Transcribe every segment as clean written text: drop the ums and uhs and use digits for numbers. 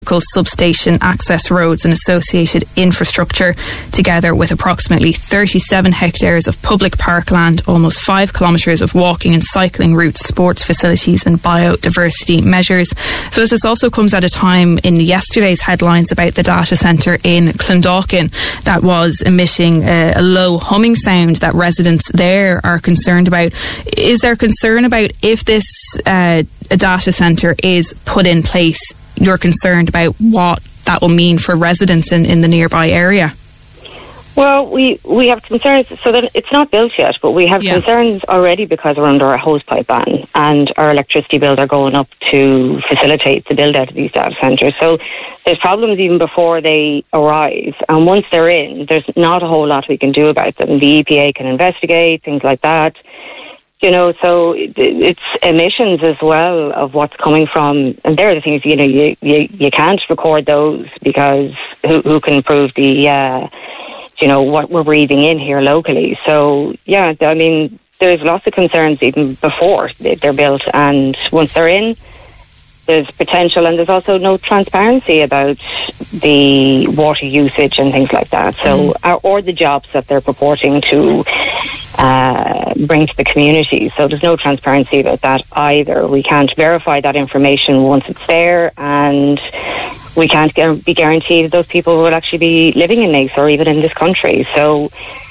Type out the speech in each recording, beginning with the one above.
substation access roads and associated infrastructure, together with approximately 37 hectares of public parkland, almost 5 kilometres of walking and cycling routes, sports facilities and biodiversity measures. So as this also comes at a time in yesterday's headlines about the data centre in Clondalkin that was emitting a low humming sound that residents there are concerned about. Is there concern about if this a data centre is put in place, you're concerned about what that will mean for residents in the nearby area? Well, we have concerns, so that it's not built yet, but we have concerns already because we're under a hosepipe ban and our electricity bills are going up to facilitate the build out of these data centres. So there's problems even before they arrive, and once they're in, there's not a whole lot we can do about them. The EPA can investigate, things like that. You know, so it's emissions as well of what's coming from, and there are the things, you know, you can't record those because who can prove the, you know, what we're breathing in here locally. So, yeah, I mean, there's lots of concerns even before they're built, and once they're in, there's potential, and there's also no transparency about the water usage and things like that. So, or the jobs that they're purporting to bring to the community. So there's no transparency about that either. We can't verify that information once it's there, and we can't be guaranteed that those people will actually be living in Naas or even in this country. So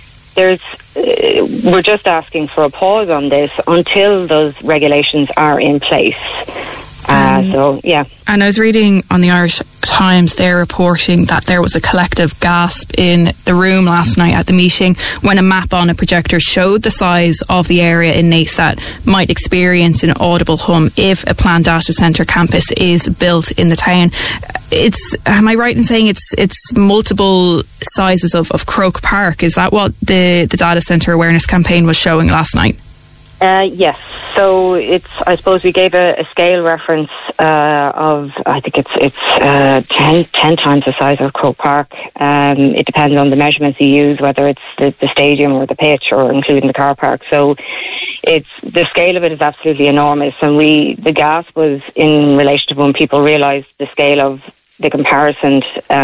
we're just asking for a pause on this until those regulations are in place. So, yeah. And I was reading on the Irish Times, they're reporting that there was a collective gasp in the room last night at the meeting when a map on a projector showed the size of the area in Naas that might experience an audible hum if a planned data centre campus is built in the town. Am I right in saying it's multiple sizes of Croke Park? Is that what the data centre awareness campaign was showing last night? Yes. So I suppose we gave a scale reference of, I think it's 10 times the size of Croke Park. It depends on the measurements you use, whether it's the stadium or the pitch or including the car park. So the scale of it is absolutely enormous. And the gasp was in relation to when people realised the scale of the comparison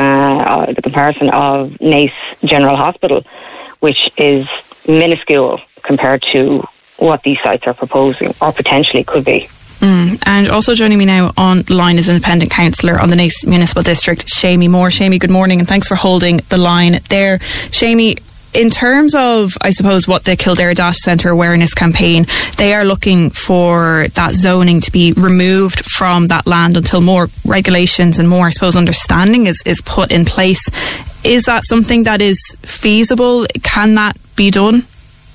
of Naas General Hospital, which is minuscule compared to what these sites are proposing or potentially could be. And also joining me now on the line is independent councillor on the Naas Municipal District, Seamie Moore. Seamie, good morning, and thanks for holding the line there. Seamie, in terms of, I suppose, what the Kildare Data Centre Awareness Campaign, they are looking for that zoning to be removed from that land until more regulations and more, I suppose, understanding is put in place. Is that something that is feasible? Can that be done?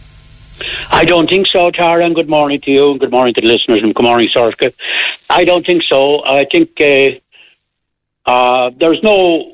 I don't think so, Tara, and good morning to you, and good morning to the listeners, and good morning, Sorka. I don't think so. I think there's no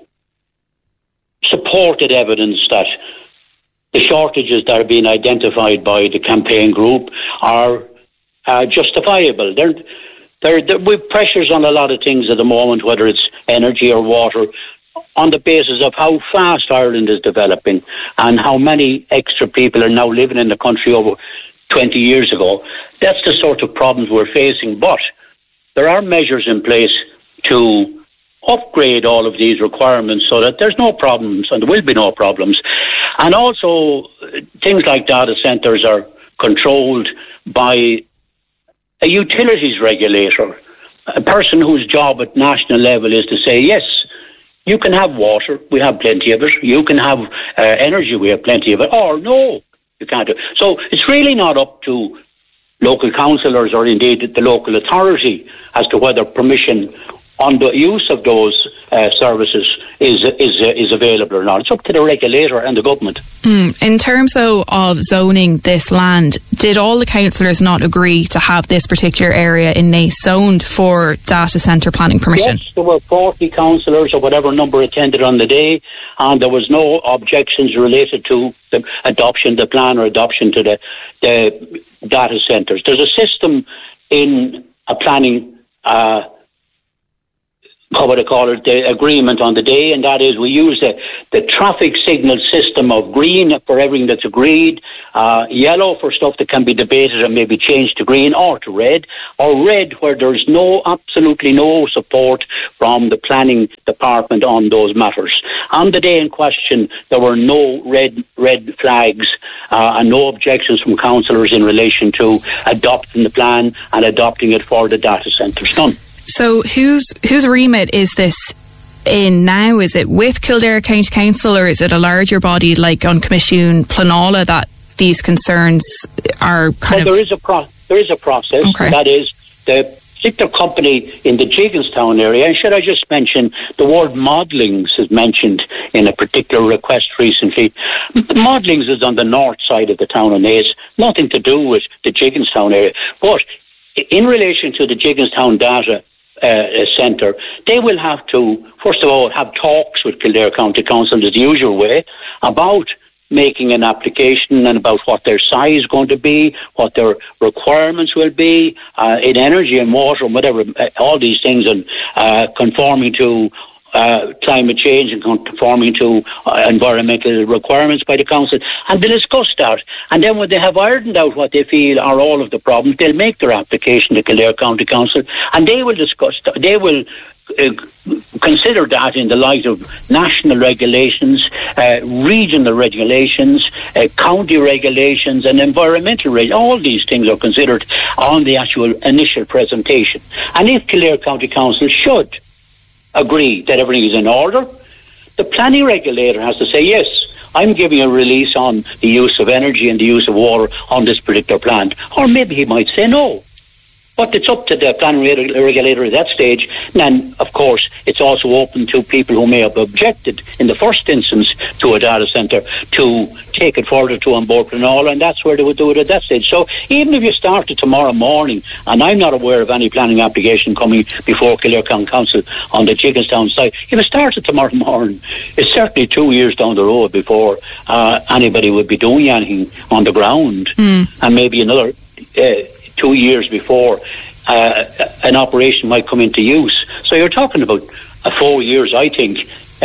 supported evidence that the shortages that are being identified by the campaign group are justifiable. With pressures on a lot of things at the moment, whether it's energy or water, on the basis of how fast Ireland is developing and how many extra people are now living in the country over 20 years ago. That's the sort of problems we're facing. But there are measures in place to upgrade all of these requirements so that there's no problems, and there will be no problems. And also, things like data centres are controlled by a utilities regulator, a person whose job at national level is to say, yes, you can have water, we have plenty of it. You can have energy, we have plenty of it. Or no, you can't do it. So it's really not up to local councillors or indeed the local authority as to whether permission on the use of those services is available or not. It's up to the regulator and the government. In terms, though, of zoning this land, did all the councillors not agree to have this particular area in Naas zoned for data centre planning permission? Yes, there were 40 councillors or whatever number attended on the day, and there was no objections related to the adoption, the plan or adoption to the data centres. There's a system in a planning the agreement on the day, and that is we use the traffic signal system of green for everything that's agreed, yellow for stuff that can be debated and maybe changed to green or to red, or red where there's absolutely no support from the planning department on those matters. On the day in question, there were no red flags and no objections from councillors in relation to adopting the plan and adopting it for the data centres. None. So whose remit is this in now? Is it with Kildare County Council, or is it a larger body like on Commission Pleanála that these concerns are kind of... There is a process. Okay. That is, the particular company in the Jigginstown area, and should I just mention, the word Modlings is mentioned in a particular request recently. Modlings is on the north side of the town of Naas, nothing to do with the Jigginstown area. But in relation to the Jigginstown data centre, they will have to, first of all, have talks with Kildare County Council in the usual way about making an application and about what their size is going to be, what their requirements will be in energy and water and whatever, all these things, and conforming to climate change and conforming to environmental requirements by the council, and they discuss that. And then when they have ironed out what they feel are all of the problems, they'll make their application to Kildare County Council, and they will discuss, they will consider that in the light of national regulations, regional regulations, county regulations and environmental regulations. All these things are considered on the actual initial presentation. And if Kildare County Council should agree that everything is in order, the planning regulator has to say, yes, I'm giving a release on the use of energy and the use of water on this particular plant. Or maybe he might say no. But it's up to the planning regulator at that stage. And, of course, it's also open to people who may have objected in the first instance to a data centre to take it further to An Bord Pleanála, and that's where they would do it at that stage. So even if you started tomorrow morning, and I'm not aware of any planning application coming before Kildare County Council on the Jigginstown site, if it started tomorrow morning, it's certainly 2 years down the road before anybody would be doing anything on the ground, and maybe another 2 years before an operation might come into use. So you're talking about 4 years, I think,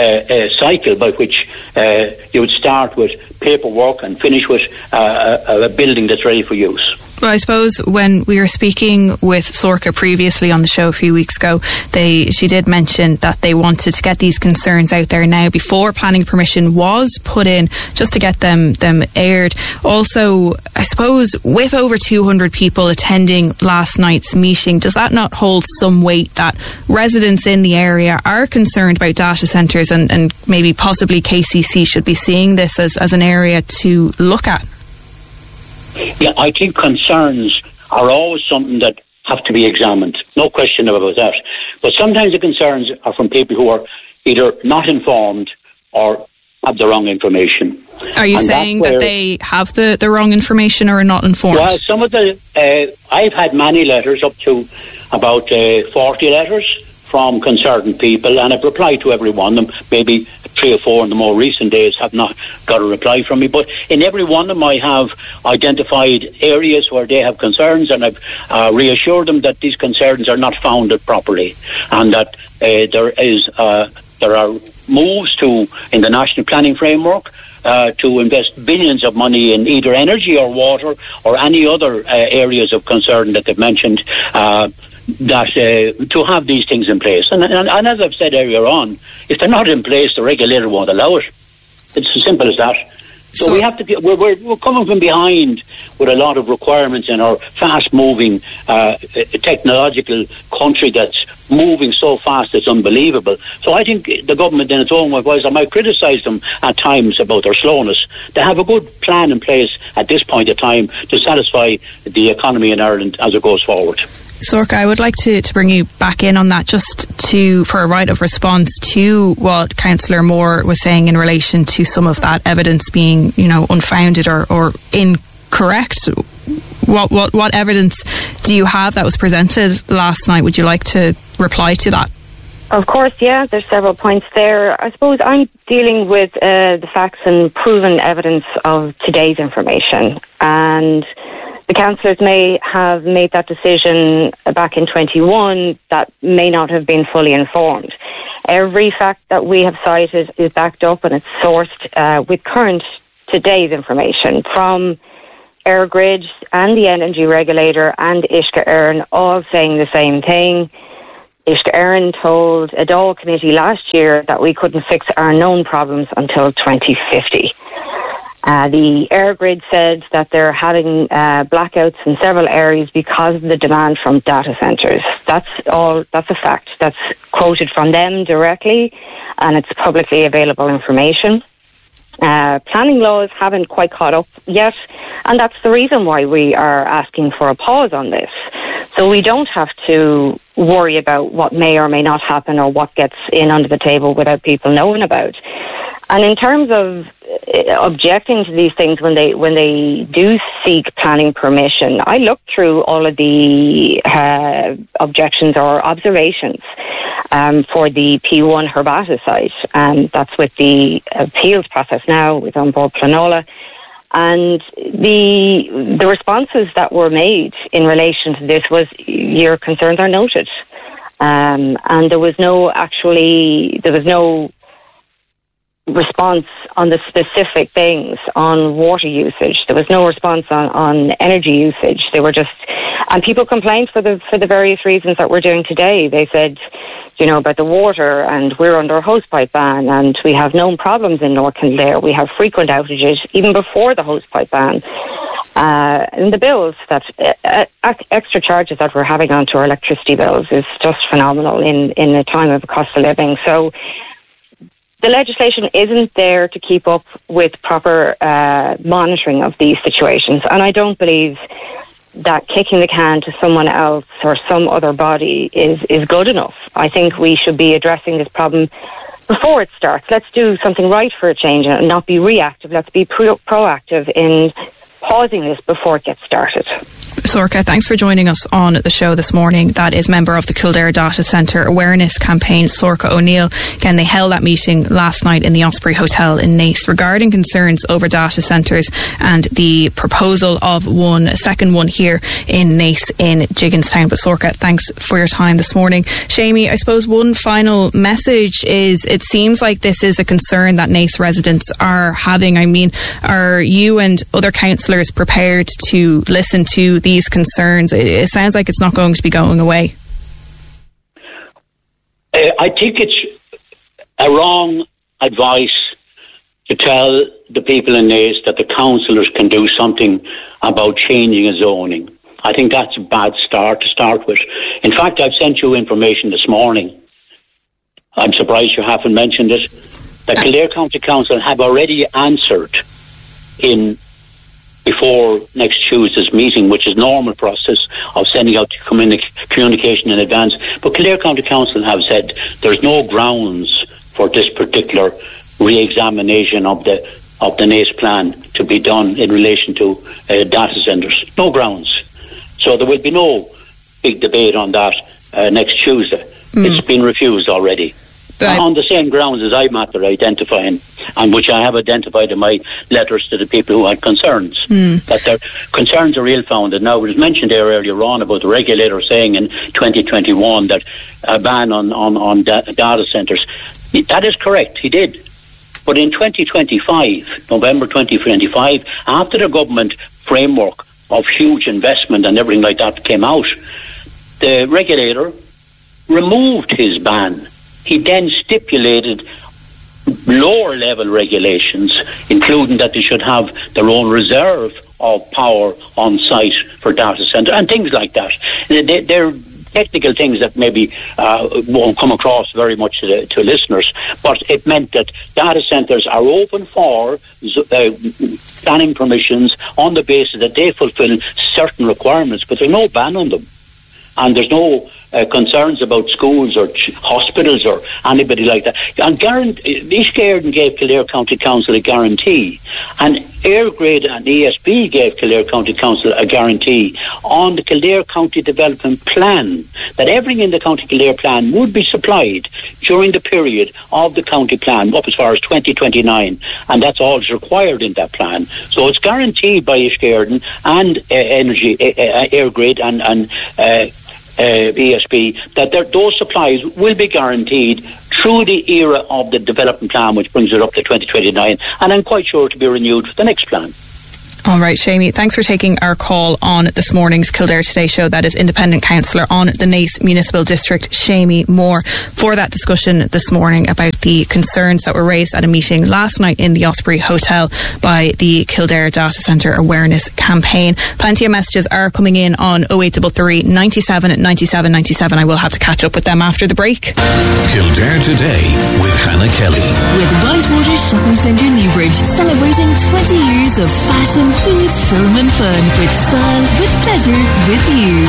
cycle by which you would start with paperwork and finish with a building that's ready for use. Well, I suppose when we were speaking with Sorcha previously on the show a few weeks ago, she did mention that they wanted to get these concerns out there now before planning permission was put in, just to get them aired. Also, I suppose with over 200 people attending last night's meeting, does that not hold some weight that residents in the area are concerned about data centres, and maybe possibly KCC should be seeing this as an area to look at? Yeah, I think concerns are always something that have to be examined. No question about that. But sometimes the concerns are from people who are either not informed or have the wrong information. Are you saying that they have the wrong information or are not informed? Well, some of I've had many letters, up to about 40 letters from concerned people, and I've replied to every one of them. Maybe 3 or 4 in the more recent days have not got a reply from me, but in every one of them I have identified areas where they have concerns, and I've reassured them that these concerns are not founded properly, and that there are moves in the national planning framework to invest billions of money in either energy or water or any other areas of concern that they've mentioned, that to have these things in place. And as I've said earlier on, if they're not in place, the regulator won't allow it. It's as simple as that. So we have to. We're coming from behind with a lot of requirements in our fast-moving technological country that's moving so fast it's unbelievable. So I think the government, in its own way, I might criticise them at times about their slowness. They have a good plan in place at this point in time to satisfy the economy in Ireland as it goes forward. Sorcha, I would like to bring you back in on that, just for a right of response to what Councillor Moore was saying in relation to some of that evidence being, unfounded or incorrect. What evidence do you have that was presented last night? Would you like to reply to that? Of course, yeah. There's several points there. I suppose I'm dealing with the facts and proven evidence of today's information, and the councillors may have made that decision back in 21 that may not have been fully informed. Every fact that we have cited is backed up and it's sourced with current today's information from EirGrid and the energy regulator and Uisce Éireann, all saying the same thing. Uisce Éireann told a Dáil committee last year that we couldn't fix our known problems until 2050. The EirGrid said that they're having blackouts in several areas because of the demand from data centres. That's a fact. That's quoted from them directly, and it's publicly available information. Planning laws haven't quite caught up yet, and that's the reason why we are asking for a pause on this. So we don't have to worry about what may or may not happen or what gets in under the table without people knowing about. And in terms of objecting to these things when they do seek planning permission, I looked through all of the objections or observations for the P1 Herbata site, and that's with the appeals process now with An Bord Pleanála. And the responses that were made in relation to this was, your concerns are noted. And there was no response on the specific things on water usage. There was no response on energy usage. They were just, and people complained for the various reasons that we're doing today. They said, about the water, and we're under a hosepipe ban, and we have known problems in North Kildare. We have frequent outages even before the hosepipe ban. And the bills, that extra charges that we're having onto our electricity bills is just phenomenal in a time of cost of living. So the legislation isn't there to keep up with proper monitoring of these situations. And I don't believe that kicking the can to someone else or some other body is good enough. I think we should be addressing this problem before it starts. Let's do something right for a change and not be reactive. Let's be proactive in pausing this before it gets started. Sorcha, thanks for joining us on the show this morning. That is member of the Kildare Data Centre Awareness Campaign, Sorcha O'Neill. Again, they held that meeting last night in the Osprey Hotel in Naas regarding concerns over data centres and the proposal of a second one here in Naas in Gigginstown. But Sorcha, thanks for your time this morning. Seamie, I suppose one final message is, it seems like this is a concern that Naas residents are having. I mean, are you and other councillors prepared to listen to these concerns? It sounds like it's not going to be going away. I think it's a wrong advice to tell the people in Naas that the councillors can do something about changing a zoning. I think that's a bad start to start with. In fact, I've sent you information this morning. I'm surprised you haven't mentioned it. The Kildare County Council have already answered before next Tuesday's meeting, which is normal process of sending out communication in advance. But Kildare County Council have said there's no grounds for this particular re-examination of the Naas plan to be done in relation to data centres. No grounds. So there will be no big debate on that next Tuesday. It's been refused already. On the same grounds as I'm after identifying, and which I have identified in my letters to the people who had concerns, that their concerns are ill-founded. Now, it was mentioned there earlier on about the regulator saying in 2021 that a ban on data centres. That is correct, he did. But in 2025, November 2025, after the government framework of huge investment and everything like that came out, the regulator removed his ban. He then stipulated lower level regulations, including that they should have their own reserve of power on site for data centre and things like that. They're technical things that maybe won't come across very much to listeners, but it meant that data centres are open for planning permissions on the basis that they fulfil certain requirements, but there's no ban on them. And there's no concerns about schools or hospitals or anybody like that. And East Garden gave Kildare County Council a guarantee, and Airgrade and ESB gave Kildare County Council a guarantee on the Kildare County Development Plan that everything in the County Kildare Plan would be supplied during the period of the county plan up as far as 2029, and that's all that's required in that plan. So it's guaranteed by East Garden and Airgrade and ESB that those supplies will be guaranteed through the era of the development plan, which brings it up to 2029, and I'm quite sure to be renewed for the next plan. All right, Shamie, thanks for taking our call on this morning's Kildare Today show. That is Independent Councillor on the Naas Municipal District, Shamie Moore, for that discussion this morning about the concerns that were raised at a meeting last night in the Osprey Hotel by the Kildare Data Centre Awareness Campaign. Plenty of messages are coming in on 0833 97 97 97. I will have to catch up with them after the break. Kildare Today with Hannah Kelly. With Whitewater Shopping Centre Newbridge, celebrating 20 years of fashion, food, film and fun, with style, with pleasure, with you.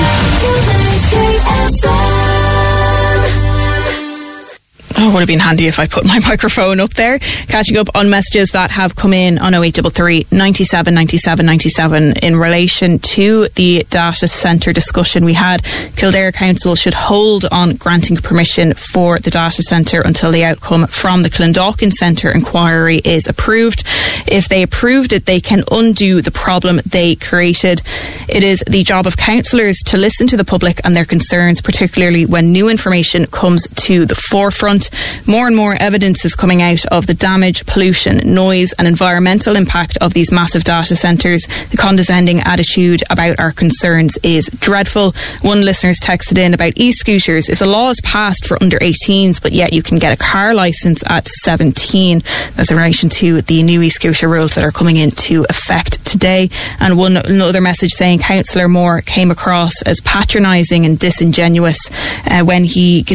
Oh, it would have been handy if I put my microphone up there. Catching up on messages that have come in on 0833 97 97 97 in relation to the data centre discussion we had. Kildare Council should hold on granting permission for the data centre until the outcome from the Clondalkin Centre inquiry is approved. If they approved it, they can undo the problem they created. It is the job of councillors to listen to the public and their concerns, particularly when new information comes to the forefront. More and more evidence is coming out of the damage, pollution, noise and environmental impact of these massive data centres. The condescending attitude about our concerns is dreadful. One listener's texted in about e-scooters. If the law is passed for under 18s, but yet you can get a car licence at 17, that's in relation to the new e-scooter rules that are coming into effect today. And another message saying Councillor Moore came across as patronising and disingenuous when he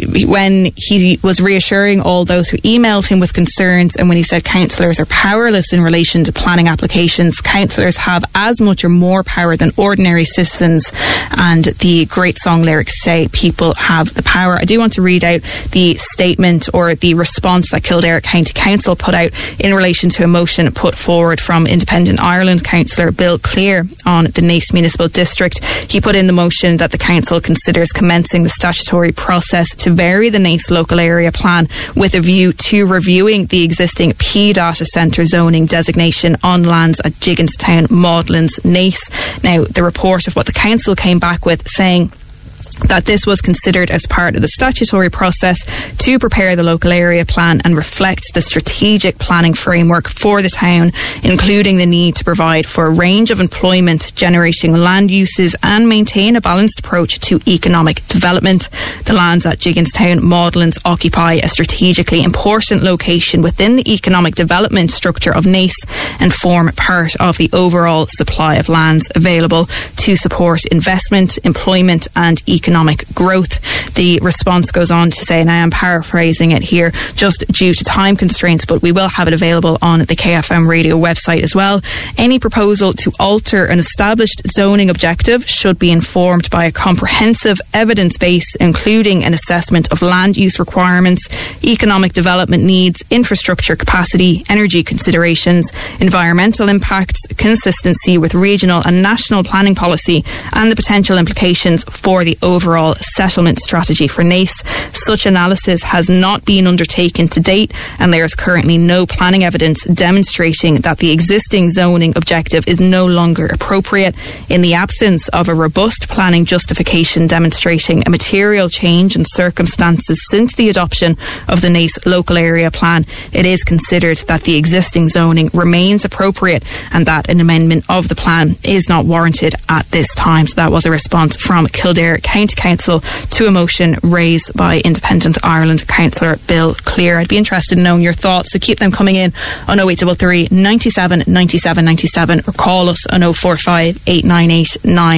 was reassuring all those who emailed him with concerns, and when he said councillors are powerless in relation to planning applications. Councillors have as much or more power than ordinary citizens, and the great song lyrics say people have the power. I do want to read out the statement or the response that Kildare County Council put out in relation to a motion put forward from Independent Ireland councillor Bill Clear on the Naas Municipal District. He put in the motion that the council considers commencing the statutory process to vary the Naas local area plan with a view to reviewing the existing P data centre zoning designation on lands at Gigginstown, Maudlin's, Naas. Now, the report of what the council came back with saying that this was considered as part of the statutory process to prepare the local area plan and reflects the strategic planning framework for the town, including the need to provide for a range of employment generating land uses and maintain a balanced approach to economic development. The lands at Gigginstown Maudlins occupy a strategically important location within the economic development structure of Naas and form part of the overall supply of lands available to support investment, employment and economic growth. The response goes on to say, and I am paraphrasing it here just due to time constraints, but we will have it available on the KFM radio website as well. Any proposal to alter an established zoning objective should be informed by a comprehensive evidence base, including an assessment of land use requirements, economic development needs, infrastructure capacity, energy considerations, environmental impacts, consistency with regional and national planning policy, and the potential implications for the overall settlement strategy for Naas. Such analysis has not been undertaken to date, and there is currently no planning evidence demonstrating that the existing zoning objective is no longer appropriate. In the absence of a robust planning justification demonstrating a material change in circumstances since the adoption of the Naas local area plan, it is considered that the existing zoning remains appropriate and that an amendment of the plan is not warranted at this time. So that was a response from Kildare County Council to a motion raised by Independent Ireland councillor Bill Clear. I'd be interested in knowing your thoughts, so keep them coming in on 0833 97 97 97 or call us on 045 898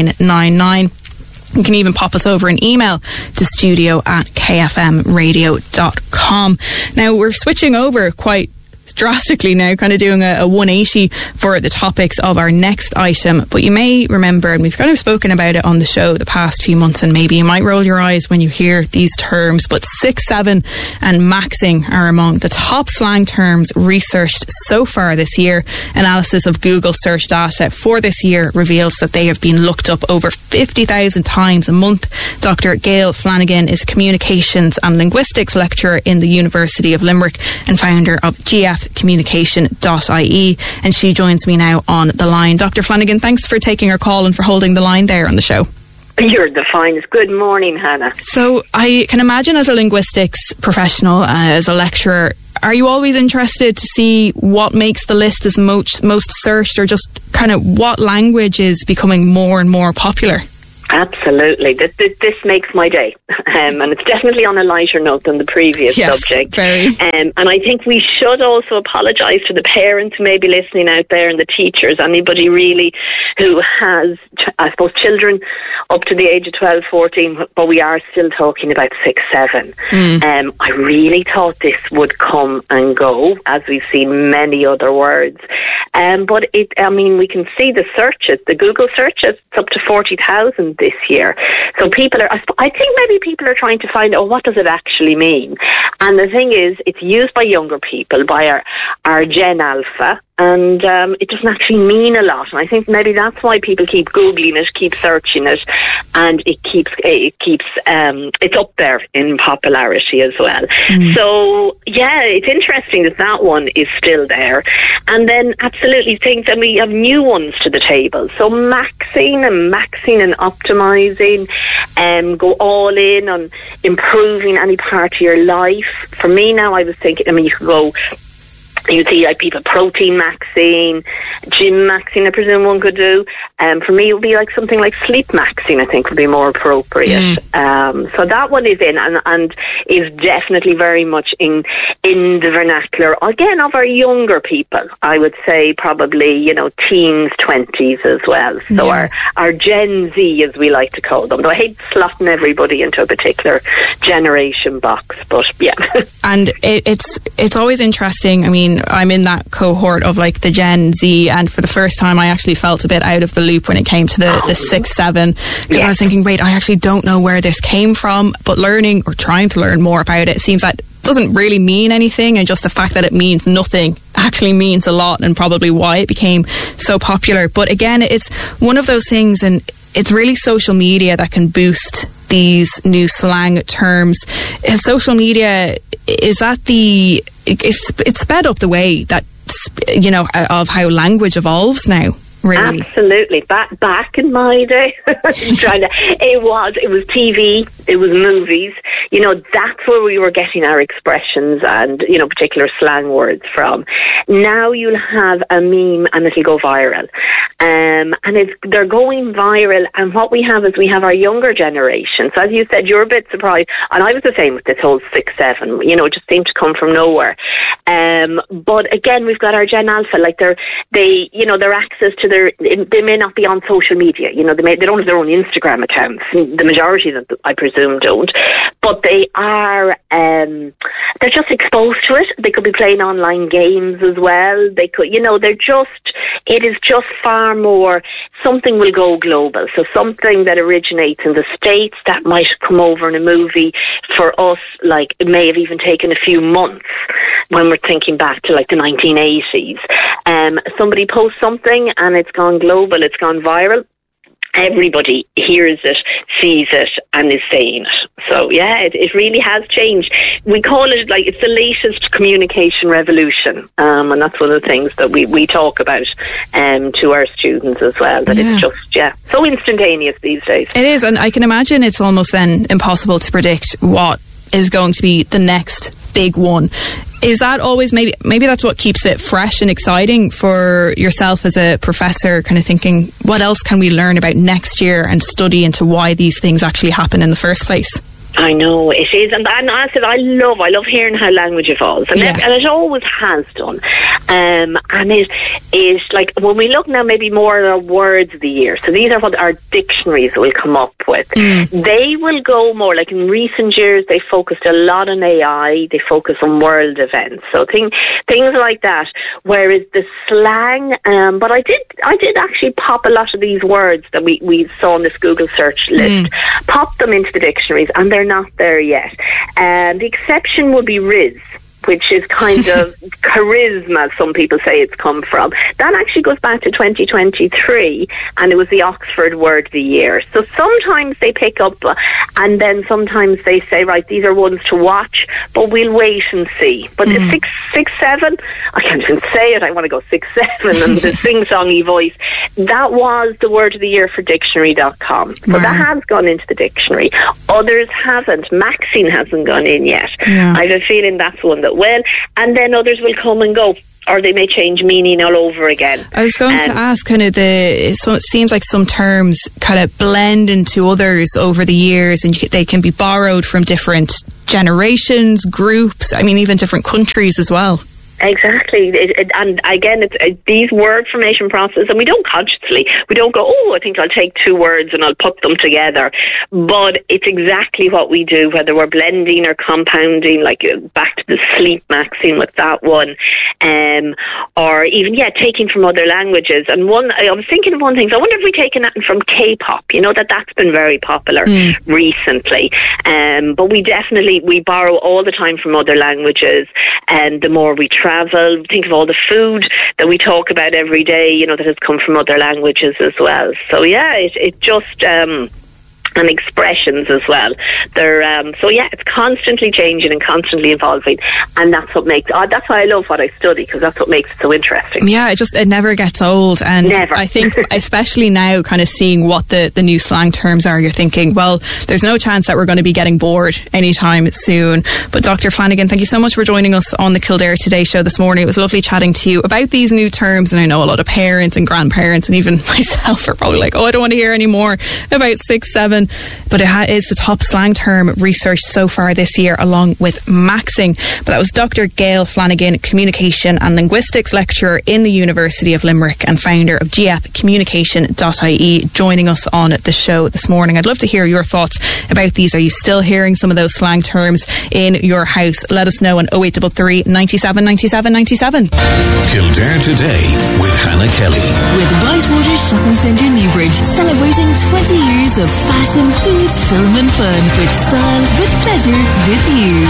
999. You can even pop us over an email to studio@kfmradio.com. Now, we're switching over quite drastically now, kind of doing a 180 for the topics of our next item. But you may remember, and we've kind of spoken about it on the show the past few months, and maybe you might roll your eyes when you hear these terms, but 6-7 and maxing are among the top slang terms researched so far this year. Analysis of Google search data for this year reveals that they have been looked up over 50,000 times a month. Dr. Gail Flanagan is a communications and linguistics lecturer in the University of Limerick and founder of gfcommunication.ie, and she joins me now on the line. Dr. Flanagan, thanks for taking our call and for holding the line there on the show. You're the finest. Good morning, Hannah. So I can imagine, as a linguistics professional, as a lecturer, are you always interested to see what makes the list as most searched, or just kind of what language is becoming more and more popular? Absolutely. This makes my day. And it's definitely on a lighter note than the previous subject. Very. And I think we should also apologise to the parents who may be listening out there, and the teachers, anybody really who has, I suppose, children up to the age of 12, 14, but we are still talking about 6-7. I really thought this would come and go, as we've seen many other words. But we can see the searches, the Google searches, it's up to 40,000 this year. So I think maybe people are trying to find out, what does it actually mean? And the thing is, it's used by younger people, by our Gen Alpha, and it doesn't actually mean a lot. And I think maybe that's why people keep Googling it, keep searching it, and it's up there in popularity as well. So yeah, it's interesting that one is still there. And then absolutely think that we have new ones to the table. So maxing and optimizing, go all in on improving any part of your life. For me now, I was thinking, you could go, you see people protein maxing, gym maxing, I presume one could do. For me, it would be like something like sleep maxing, I think would be more appropriate. So that one is in and is definitely very much in the vernacular, again, of our younger people. I would say probably, teens, 20s as well. So our Gen Z, as we like to call them. Though I hate slotting everybody into a particular generation box, but yeah. And it's always interesting. I'm in that cohort of like the Gen Z, and for the first time I actually felt a bit out of the loop when it came to the 6-7, because I was thinking, wait, I actually don't know where this came from, but learning or trying to learn more about it seems that it doesn't really mean anything, and just the fact that it means nothing actually means a lot, and probably why it became so popular. But again, it's one of those things, and it's really social media that can boost these new slang terms. Social media, is that it's sped up the way that, of how language evolves now? Really? Absolutely. Back in my day, it was TV, it was movies. That's where we were getting our expressions and, particular slang words from. Now you'll have a meme and it'll go viral. And they're going viral, and what we have is we have our younger generation. So as you said, you're a bit surprised, and I was the same with this whole 6-7. It just seemed to come from nowhere. But again, we've got our Gen Alpha, like their access to they may not be on social media. They don't have their own Instagram accounts. The majority of them, I presume, don't. But they are, they're just exposed to it. They could be playing online games as well. They could, it is just far more, something will go global. So something that originates in the States that might come over in a movie, for us, like, it may have even taken a few months when we're thinking back to like the 1980s. Somebody posts something and it's gone global, it's gone viral. Everybody hears it, sees it, and is saying it. So yeah, it really has changed. We call it like it's the latest communication revolution, and that's one of the things that we talk about to our students as well. That it's just so instantaneous these days. It is, and I can imagine it's almost then impossible to predict what is going to be the next big one. Is that always, maybe that's what keeps it fresh and exciting for yourself as a professor, kind of thinking, what else can we learn about next year and study into why these things actually happen in the first place? I know it is, and I said I love hearing how language evolves, and it always has done. And it is like when we look now, maybe more at our words of the year. So these are what our dictionaries will come up with. They will go more like in recent years. They focused a lot on AI. They focus on world events, so things like that. Whereas the slang, but I did actually pop a lot of these words that we saw on this Google search list, pop them into the dictionaries, and they're not there yet. And the exception would be Riz, which is kind of charisma, some people say it's come from. That actually goes back to 2023, and it was the Oxford Word of the Year. So sometimes they pick up, and then sometimes they say, right, these are ones to watch, but we'll wait and see. But 6, 7, I can't even say it, I want to go 6, 7, and the sing-songy voice. That was the Word of the Year for Dictionary.com. So that has gone into the dictionary. Others haven't. Maxine hasn't gone in yet. Yeah. I have a feeling that's one that will, and then others will come and go, or they may change meaning all over again. I was going to ask, kind of it seems like some terms kind of blend into others over the years, and they can be borrowed from different generations, groups, I mean even different countries as well. Exactly, and again, it's these word formation process, and we don't go, I think I'll take 2 words and I'll put them together, but it's exactly what we do, whether we're blending or compounding, like back to the sleep Maxine with that one, or even taking from other languages. And I was thinking of one thing, so I wonder if we've taken that from K-pop, that's been very popular recently, but we borrow all the time from other languages, and the more we travel, think of all the food that we talk about every day, that has come from other languages as well. So it just and expressions as well. They're it's constantly changing and constantly evolving, and that's what makes that's why I love what I study, because that's what makes it so interesting. Yeah, it never gets old, and never. I think especially now, kind of seeing what the new slang terms are, you're thinking, well, there's no chance that we're going to be getting bored anytime soon. But Dr. Flanagan, thank you so much for joining us on the Kildare Today show this morning. It was lovely chatting to you about these new terms, and I know a lot of parents and grandparents and even myself are probably like, I don't want to hear any more about 6, 7. But it is the top slang term researched so far this year, along with maxing. But that was Dr. Gail Flanagan, Communication and Linguistics Lecturer in the University of Limerick and founder of gfcommunication.ie, joining us on the show this morning. I'd love to hear your thoughts about these. Are you still hearing some of those slang terms in your house? Let us know on 0833 97 97 97. Kildare Today with Hannah Kelly. With Whitewater Shopping Centre Newbridge, celebrating 20 years of fashion, food, film and fun, with style, with pleasure, with you.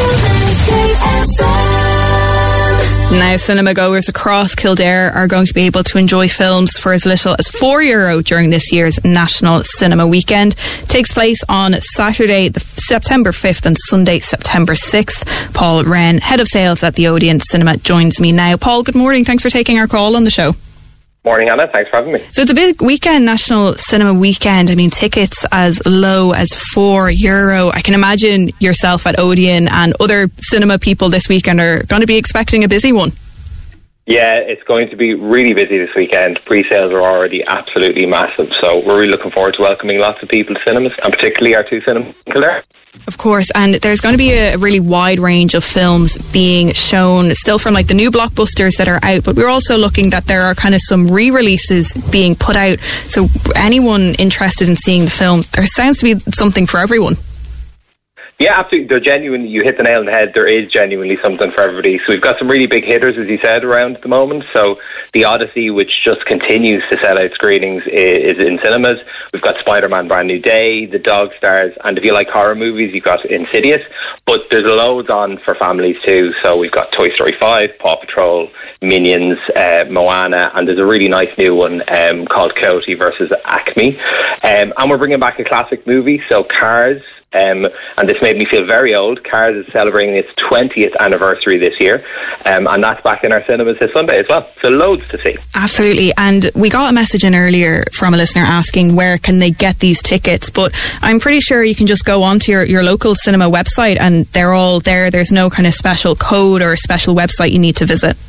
Now, cinema goers across Kildare are going to be able to enjoy films for as little as €4 during this year's National Cinema Weekend. It takes place on Saturday, September 5th and Sunday, September 6th. Paul Wren, Head of Sales at the Odeon Cinema, joins me now. Paul, good morning. Thanks for taking our call on the show. Morning, Anna. Thanks for having me. So it's a big weekend, National Cinema Weekend. I mean, tickets as low as €4. I can imagine yourself at Odeon and other cinema people this weekend are going to be expecting a busy one. Yeah, it's going to be really busy this weekend. Pre-sales are already absolutely massive, so we're really looking forward to welcoming lots of people to cinemas, and particularly our 2 cinemas in Kildare. Of course, and there's going to be a really wide range of films being shown, still from like the new blockbusters that are out, but we're also looking that there are kind of some re-releases being put out. So anyone interested in seeing the film, there sounds to be something for everyone. Yeah, absolutely. They're genuine. You hit the nail on the head. There is genuinely something for everybody. So we've got some really big hitters, as you said, around at the moment. So The Odyssey, which just continues to sell out screenings, is in cinemas. We've got Spider-Man Brand New Day, The Dog Stars, and if you like horror movies, you've got Insidious. But there's loads on for families too. So we've got Toy Story 5, Paw Patrol, Minions, Moana, and there's a really nice new one called Coyote versus Acme. And we're bringing back a classic movie, so Cars. And this made me feel very old. Cars is celebrating its 20th anniversary this year, and that's back in our cinemas this Sunday as well. So loads to see. Absolutely. And we got a message in earlier from a listener asking where can they get these tickets, but I'm pretty sure you can just go onto your local cinema website and they're all there. There's no kind of special code or a special website you need to visit.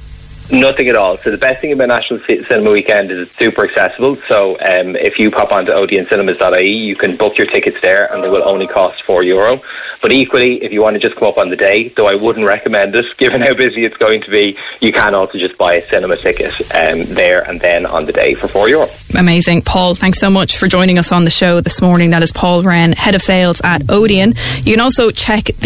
Nothing at all. So the best thing about National Cinema Weekend is it's super accessible. So if you pop onto odeoncinemas.ie, you can book your tickets there and they will only cost €4. But equally, if you want to just come up on the day, though I wouldn't recommend it, given how busy it's going to be, you can also just buy a cinema ticket there and then on the day for €4. Amazing. Paul, thanks so much for joining us on the show this morning. That is Paul Wren, Head of Sales at Odeon. You can also check the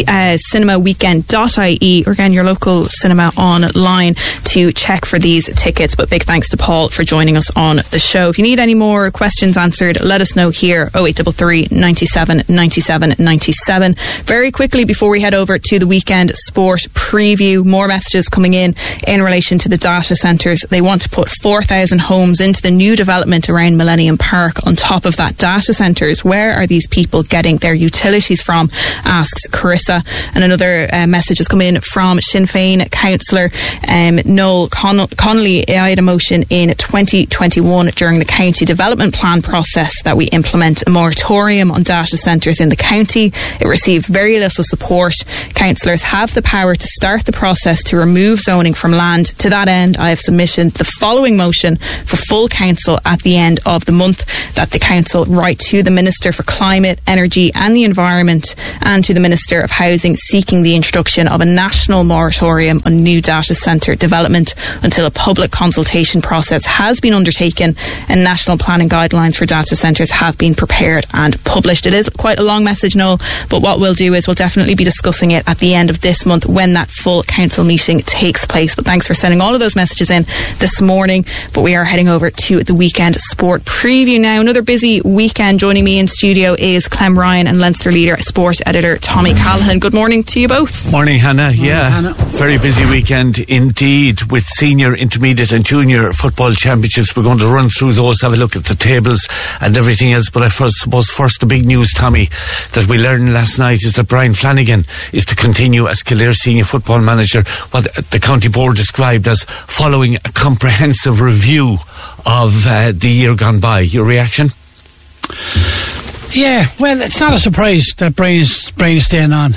cinemaweekend.ie, or again, your local cinema online, to check for these tickets. But big thanks to Paul for joining us on the show. If you need any more questions answered, let us know here, 0833 97 97 97. Very quickly, before we head over to the weekend sport preview, more messages coming in relation to the data centres. They want to put 4,000 homes into the new development around Millennium Park on top of that data centres. Where are these people getting their utilities from, asks Carissa. And another message has come in from Sinn Féin councillor Noel Connolly. I had a motion in 2021 during the county development plan process that we implement a moratorium on data centres in the county. It received very little support. Councillors have the power to start the process to remove zoning from land. To that end, I have submitted the following motion for full council at the end of the month, that the council write to the Minister for Climate, Energy and the Environment and to the Minister of Housing seeking the introduction of a national moratorium on new data centre development until a public consultation process has been undertaken and national planning guidelines for data centres have been prepared and published. It is quite a long message, Noel, but what we'll do is we'll definitely be discussing it at the end of this month when that full council meeting takes place. But thanks for sending all of those messages in this morning. But we are heading over to the weekend sport preview now. Another busy weekend. Joining me in studio is Clem Ryan and Leinster Leader sport editor Tommy Callahan. Good morning to you both. Morning, Hannah. Morning, yeah, Hannah. Very busy weekend indeed, with senior, intermediate and junior football championships. We're going to run through those, have a look at the tables and everything else. But I suppose first the big news, Tommy, that we learned last night is that Brian Flanagan is to continue as Kildare senior football manager, what the county board described as following a comprehensive review of the year gone by. Your reaction? Yeah, well, it's not a surprise that Brian's staying on.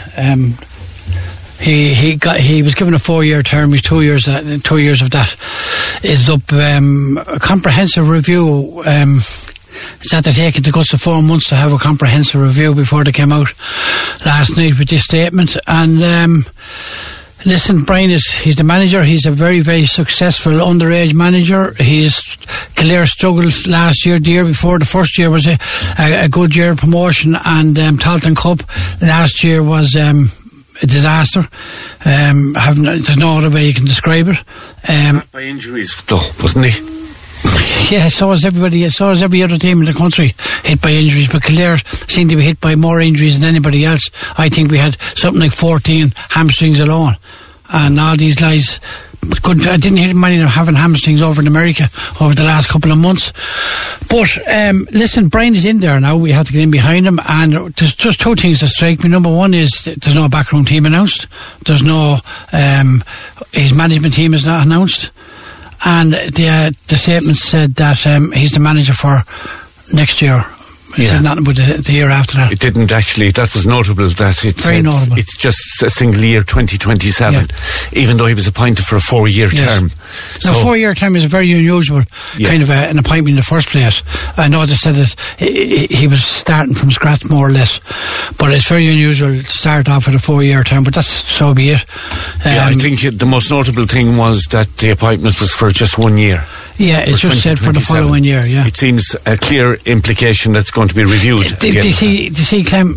He was given a 4-year term. He's 2 years. 2 years of that is up. A comprehensive review. It's after taking the guts of 4 months to have a comprehensive review before they came out last night with this statement. And listen, Brian he's the manager. He's a very, very successful underage manager. Kildare struggled last year. The year before, the first year was a good year of promotion, and Talton Cup last year was a disaster. There's no other way you can describe it. By injuries, though, wasn't he? Yeah, so is everybody. So is every other team in the country hit by injuries. But Kildare seemed to be hit by more injuries than anybody else. I think we had something like 14 hamstrings alone, and all these guys. I didn't hear many of them having hamstrings over in America over the last couple of months. But listen, Brian is in there now. We have to get in behind him, and there's just two things that strike me. Number one is there's no backroom team announced. There's no his management team is not announced. And the statement said that he's the manager for next year. It said nothing about the year after that. It didn't actually. That was notable. That it's very notable. It's just a single year, 2027, even though he was appointed for a 4-year term. Now, a 4-year term is a very unusual kind of an appointment in the first place. I know they said that he was starting from scratch more or less, but it's very unusual to start off with a 4-year term. But that's so be it. I think the most notable thing was that the appointment was for just 1 year. Yeah, it's just said for the following year, yeah. It seems a clear implication that's going to be reviewed. Do you see, Clem,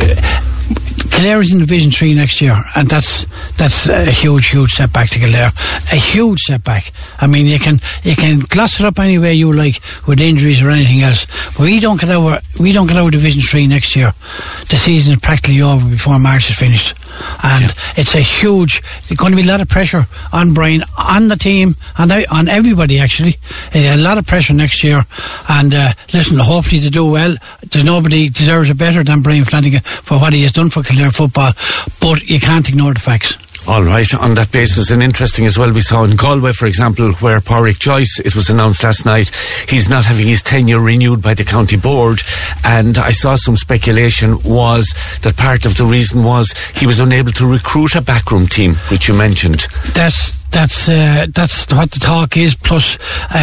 Kildare is in Division 3 next year, and that's a huge setback to Kildare. A huge setback. I mean, you can gloss it up any way you like with injuries or anything else. But we don't get out Division 3 next year. The season is practically over before March is finished. And it's there's going to be a lot of pressure on Brian, on the team, and on everybody actually. A lot of pressure next year. And listen, hopefully they do well. Nobody deserves it better than Brian Flanagan for what he has done for Kildare football. But you can't ignore the facts. All right, on that basis, and interesting as well, we saw in Galway, for example, where Pádraig Joyce, it was announced last night, he's not having his tenure renewed by the county board, and I saw some speculation was that part of the reason was he was unable to recruit a backroom team, which you mentioned. that's what the talk is. Plus,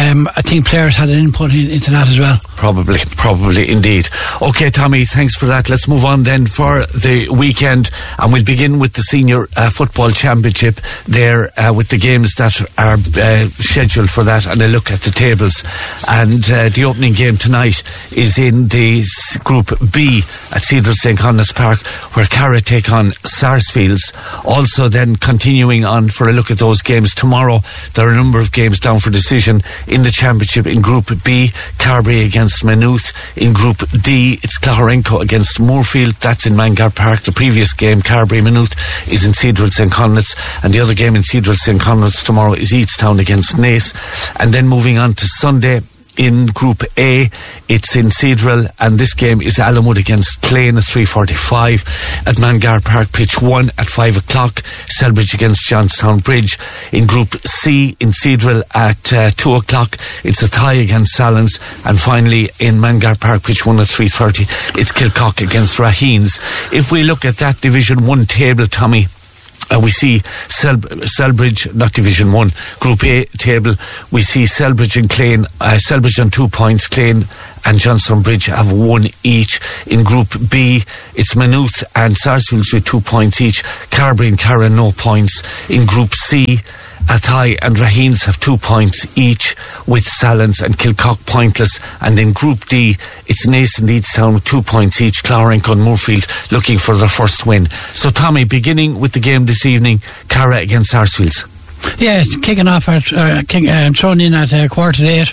I think players had an input into that as well. Probably indeed. Okay, Tommy, thanks for that. Let's move on then for the weekend, and we'll begin with the Senior Football Championship there with the games that are scheduled for that, and a look at the tables. And the opening game tonight is in the Group B at Cedar St. Conleth's Park, where Carra take on Sarsfields. Also then continuing on for a look at those games tomorrow, there are a number of games down for decision in the championship. In Group B, Carbery against Maynooth. In Group D, it's Clougharenco against Moorfield. That's in Mangar Park. The previous game, Carbery-Maynooth, is in Cedral St. Conleth's, and the other game in Cedral St. Conleth's tomorrow is Eatstown against Naas. And then moving on to Sunday, in Group A, it's in Cedral, and this game is Allenwood against Clane at 3:45 at Mangar Park, pitch 1 at 5 o'clock. Selbridge against Johnstown Bridge. In Group C, in Cedral at 2 o'clock, it's Athy against Sallins, and finally in Mangar Park, pitch 1 at 3:30, it's Kilcock against Raheens. If we look at that Division 1 table, Tommy, we see Selbridge, not Division 1, Group A table, we see Selbridge and Clane, Selbridge on 2 points, Clane and Johnstown Bridge have 1 each. In Group B, it's Maynooth and Sarsfields with 2 points each, Carbery and Carra no points. In Group C, Athy and Raheens have 2 points each, with Sallins and Kilcock pointless. And in Group D, it's Naas and Eatstown with 2 points each, Clougharenco and Moorfield looking for their first win. So Tommy, beginning with the game this evening, Carra against Sarsfields. Yeah, it's kicking off at thrown in at 8:15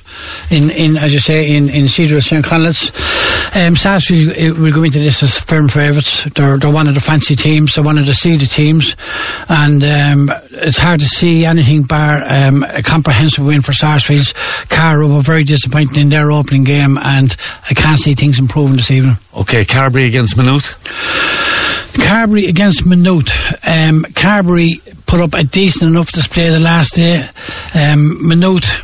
in as you say in Cedar St. Conleth's. Sarsfield will go into this as firm favourites. They're one of the fancy teams. They're one of the seeded teams, and it's hard to see anything bar a comprehensive win for Sarsfields. Carra were very disappointing in their opening game, and I can't see things improving this evening. Okay, Carbery against Maynooth. Carbery against Maynooth. Carbery put up a decent enough display the last day. Maynooth,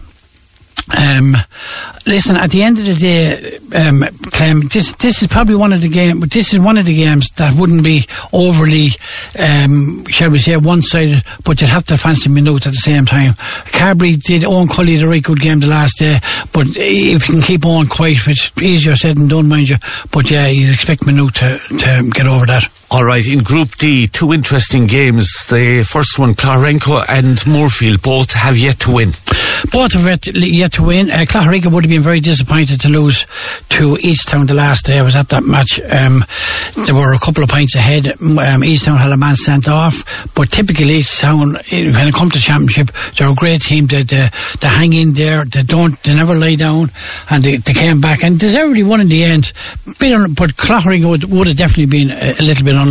listen, at the end of the day, Clem, this is probably one of the games, but this is one of the games that wouldn't be overly, shall we say, one-sided, but you'd have to fancy Maynooth at the same time. Carbery did Owen Cully a right good game the last day, but if you can keep Owen quiet, it's easier said than done, mind you, but yeah, you'd expect Maynooth to get over that. All right, in Group D, 2 interesting games. The first one, Clougharenco and Moorfield, both have yet to win. Both have yet to win. Clougharenco would have been very disappointed to lose to Easttown the last day. I was at that match. There were a couple of points ahead. Easttown had a man sent off, but typically Easttown, when it comes to championship, they're a great team. They hang in there. They never lay down, and they came back and deservedly won in the end. But Clougharenco would have definitely been a little bit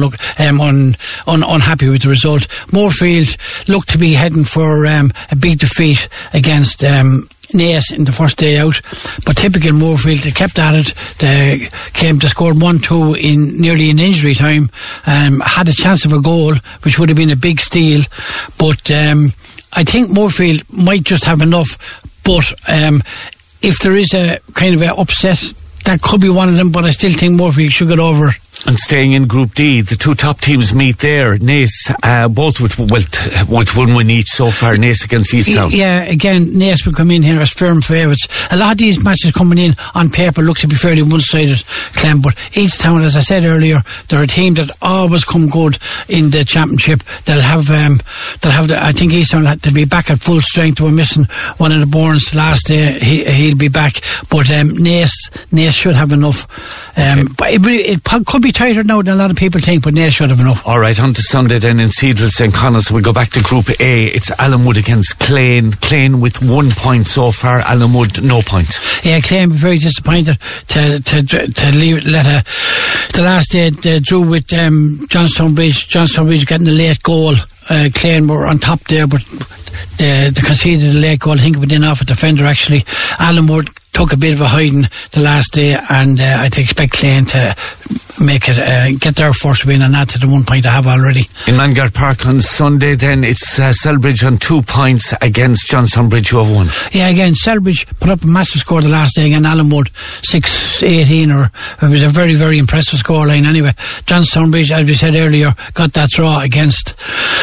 unhappy with the result. Moorfield looked to be heading for a big defeat against Naas in the first day out, but typical Moorfield, they kept at it. They scored 1-2 in nearly in injury time, had a chance of a goal, which would have been a big steal, but I think Moorfield might just have enough, but if there is a kind of an upset, that could be one of them, but I still think Moorfield should get over. And staying in Group D, the 2 top teams meet there. Naas, both with 1 win each so far. Naas against Easttown. Yeah, again, Naas will come in here as firm favourites. A lot of these matches coming in on paper look to be fairly one-sided, Clem, but Easttown, as I said earlier, they're a team that always come good in the championship. They'll have I think Easttown had to be back at full strength. We're missing one of the Bournes last day. He'll be back, but Naas should have enough. But it could be tighter now than a lot of people think, but Naas should have enough. Alright, on to Sunday then in Cedral St. Conleth's. We go back to Group A. It's Allenwood against Clane. Clane with 1 point so far, Allenwood no points. Yeah, Clane very disappointed to leave the last day they drew with Johnstown Bridge. Johnstown Bridge getting a late goal. Clane were on top there, but they conceded a late goal. I think it went in off a defender actually. Allenwood took a bit of a hiding the last day, and I'd expect Clane to make it, get their first win and add to the 1 point they have already. In Mangard Park on Sunday, then it's Selbridge on 2 points against Johnstonbridge, who have won. Yeah, again, Selbridge put up a massive score the last day against Allenwood, 6-18, or it was a very, very impressive scoreline anyway. Johnstonbridge, as we said earlier, got that draw against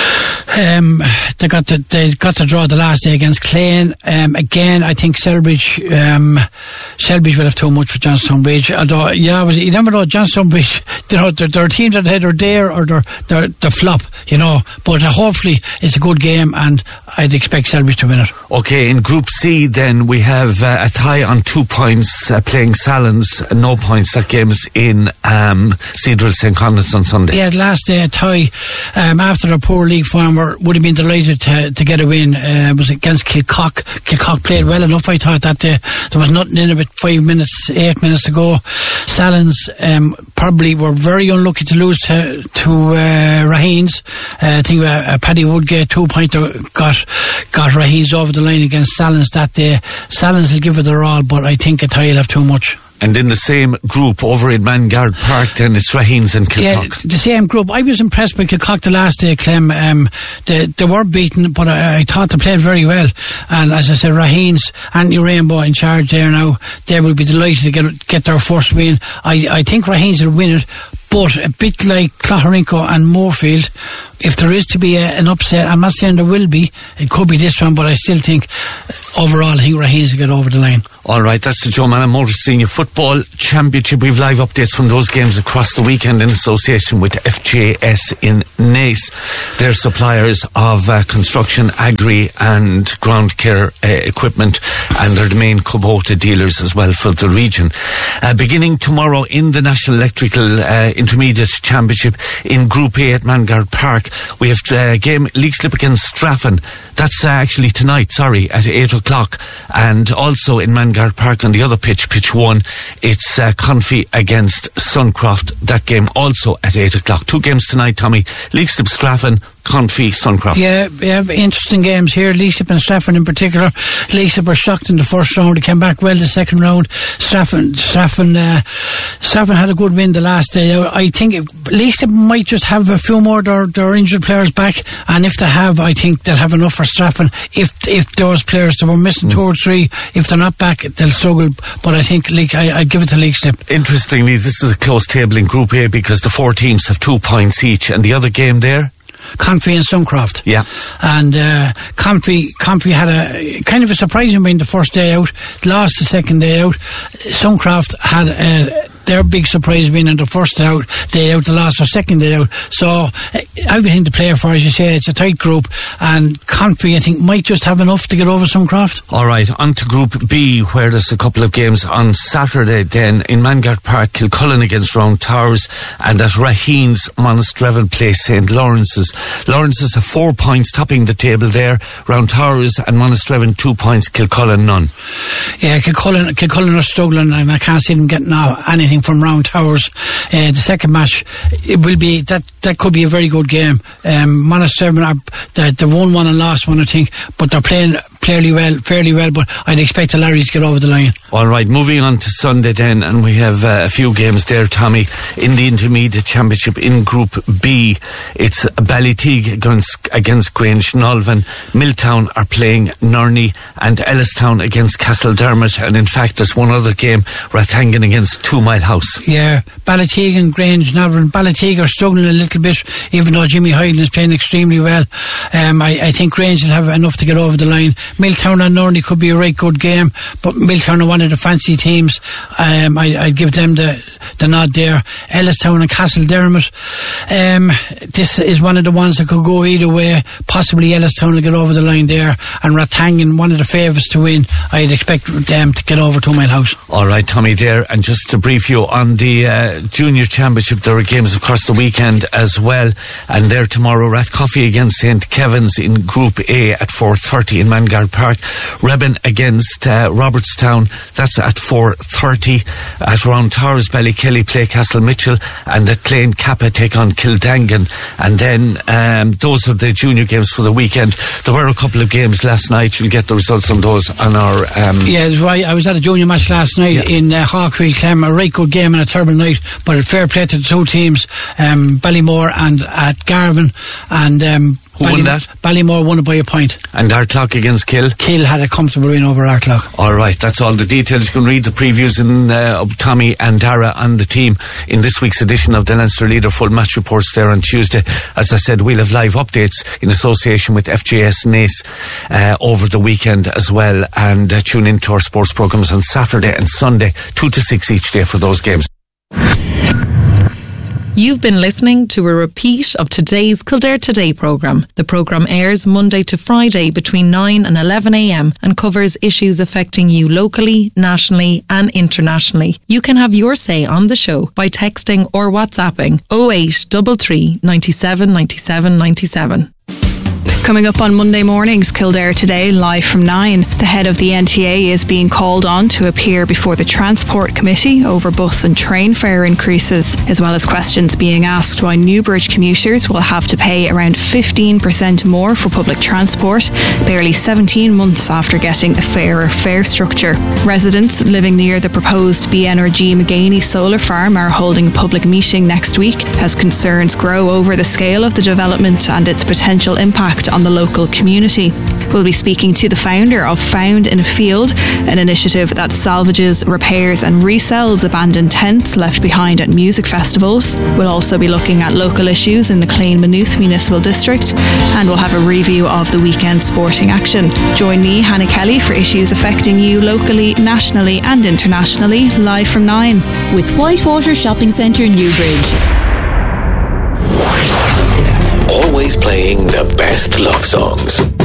they got the draw the last day against Clane. Again, I think Selbridge will have too much for Johnstonbridge. Although, you never know, Johnstonbridge, you know, they're teams that either there or they're flop, you know. But hopefully it's a good game, and I'd expect Selbridge to win it. Okay, in Group C then we have a tie on 2 points playing Salins, no points. That game is in Cedral St. Conleth's on Sunday. Yeah, last day a tie after a poor league form. Would have been delighted to get a win. It was against Kilcock. Kilcock played well enough, I thought, that day. There was nothing in about 8 minutes to go. Salins probably were very unlucky to lose to Raheens. I think Paddy Woodgate 2 pointer got Raheens over the line against Salins that day. Salins will give it their all, but I think a tie will have too much. And in the same group over in Mangard Park, then it's Raheens and Kilcock. Yeah, the same group. I was impressed by Kilcock the last day, Clem. They were beaten, but I thought they played very well. And as I said, Raheens, Anthony Rainbow in charge there now. They will be delighted to get their first win. I think Raheens will win it. But a bit like Clougharinco and Moorfield, if there is to be an upset, I'm not saying there will be, it could be this one, but I still think overall I think Raheens will get over the line. Alright, that's the Joe Mann Motors Senior Football Championship. We've live updates from those games across the weekend in association with FJS in Naas. They're suppliers of construction, agri and ground care equipment, and they're the main Kubota dealers as well for the region. Beginning tomorrow in the National Electrical Intermediate Championship in Group A at Mangard Park, we have game Leixlip against Straffan. That's actually tonight, at 8 o'clock. And also in Mangard Park on the other pitch 1, it's Confi against Suncroft. That game also at 8 o'clock. 2 games tonight, Tommy. Leixlip, Straffan, Confi, Suncroft. Yeah, interesting games here. Leixlip and Straffan in particular. Leixlip were shocked in the first round. They came back well the second round. Straffan had a good win the last day. I think Leixlip might just have a few more their injured players back, and if they have, I think they'll have enough for Straffan. If those players that were missing 2 or 3, if they're not back, they'll struggle. But I think I'd give it to Leixlip. Interestingly, this is a close table in Group A because the 4 teams have 2 points each, and the other game there, Confi and Suncroft. Yeah. And Confi had a kind of a surprising win the first day out, lost the second day out. Suncroft had their big surprise win on the first day out, they lost their second day out. So everything to play for, as you say, it's a tight group, and Confi, I think, might just have enough to get over Suncroft. Alright, on to Group B, where there's a couple of games on Saturday then. In Mangard Park, Kilcullen against Round Towers, and at Raheens, Monasterevin play St. Lawrence's. Lawrence's have 4 points topping the table there. Round Towers and Monasterevin 2 points, Kilcullen none. Yeah, Kilcullen are struggling, and I can't see them getting anything from Round Towers. The second match, it will be that could be a very good game. Monasterevin are they won one and lost one, I think, but they're playing fairly well, but I'd expect the Larrys to get over the line. Alright, moving on to Sunday then, and we have a few games there, Tommy. In the Intermediate Championship in Group B, it's Ballyteague against Grange Nolvan. Milltown are playing Nurney, and Ellistown against Castledermot, and in fact there's one other game, Rathangan against 2 Mile House. Yeah, Ballyteague and Grange Nolvan. Ballyteague are struggling a little bit, even though Jimmy Hyden is playing extremely well. I think Grange will have enough to get over the line. Milltown and Nurney could be a right good game, but Milltown are one of the fancy teams. I'd give them the nod there. Ellistown and Castledermot. This is one of the ones that could go either way. Possibly Ellistown will get over the line there, and Rathangan, one of the favourites to win. I'd expect them to get over 2 Mile House. Alright, Tommy there, and just to brief you on the Junior Championship, there are games across the weekend as well, and there tomorrow, Rathcoffey against St. Kevin's in Group A at 4:30 in Mangard Park. Rebben against Robertstown, that's at 4:30. At Round Towers, Ballykelly Kelly play Castle Mitchell, and at Clane Kappa take on Kildangan. And then those are the junior games for the weekend. There were a couple of games last night. You'll get the results on those on our... Yeah, right. I was at a junior match last night in Hawkfield Clem. A right good game and a terrible night, but a fair play to the two teams, Ballymore and at Garvin. And who won that? Ballymore won it by a point. And Arklock against Kill? Kill had a comfortable win over Arklock. All right, that's all the details. You can read the previews in of Tommy and Dara and the team in this week's edition of the Leinster Leader full match reports there on Tuesday. As I said, we'll have live updates in association with FJS Naas over the weekend as well, and tune into our sports programmes on Saturday and Sunday 2 to 6 each day for those games. You've been listening to a repeat of today's Kildare Today programme. The programme airs Monday to Friday between 9 and 11 a.m. and covers issues affecting you locally, nationally and internationally. You can have your say on the show by texting or WhatsApping 0833 97 97 97. Coming up on Monday morning's Kildare Today, live from 9, the head of the NTA is being called on to appear before the Transport Committee over bus and train fare increases, as well as questions being asked why Newbridge commuters will have to pay around 15% more for public transport, barely 17 months after getting a fairer fare structure. Residents living near the proposed BNRG Maganey solar farm are holding a public meeting next week as concerns grow over the scale of the development and its potential impact on the local community. We'll be speaking to the founder of Found in a Field, an initiative that salvages, repairs and resells abandoned tents left behind at music festivals. We'll also be looking at local issues in the Clane Maynooth Municipal District, and we'll have a review of the weekend sporting action. Join me, Hannah Kelly, for issues affecting you locally, nationally and internationally, live from 9. With Whitewater Shopping Centre, Newbridge. Always playing the best love songs.